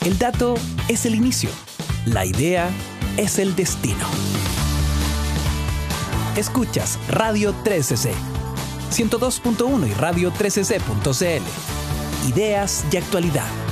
El dato es el inicio. La idea es el destino. Escuchas Radio 13C, 102.1 y radio13c.cl. Ideas y actualidad.